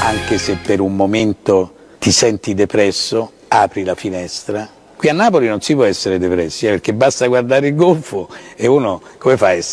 anche se per un momento ti senti depresso, apri la finestra. Qui a Napoli non si può essere depressi, perché basta guardare il golfo e uno come fa a essere